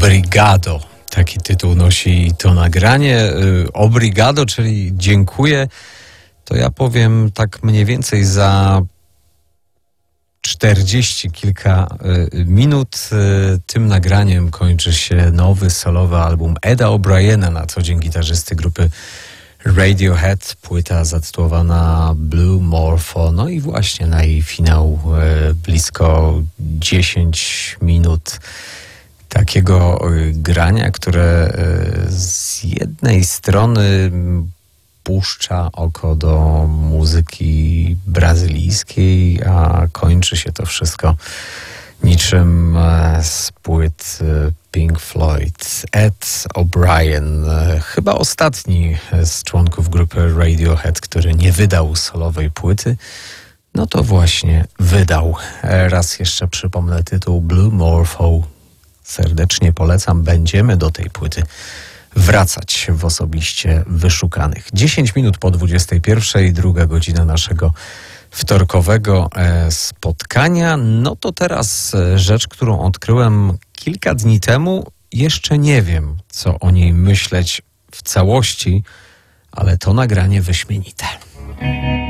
Obrigado. Taki tytuł nosi to nagranie. Obrigado, czyli dziękuję. To ja powiem tak mniej więcej za 40 kilka minut. Tym nagraniem kończy się nowy solowy album Eda O'Briena, na co dzień gitarzysty grupy Radiohead, płyta zatytułowana Blue Morpho. No i właśnie na jej finał blisko 10 minut takiego grania, które z jednej strony puszcza oko do muzyki brazylijskiej, a kończy się to wszystko niczym z płyt Pink Floyd. Ed O'Brien, chyba ostatni z członków grupy Radiohead, który nie wydał solowej płyty, no to właśnie wydał. Raz jeszcze przypomnę tytuł Blue Morpho. Serdecznie polecam. Będziemy do tej płyty wracać w osobiście wyszukanych. 10 minut po 21, druga godzina naszego wtorkowego spotkania. No to teraz rzecz, którą odkryłem kilka dni temu. Jeszcze nie wiem, co o niej myśleć w całości, ale to nagranie wyśmienite.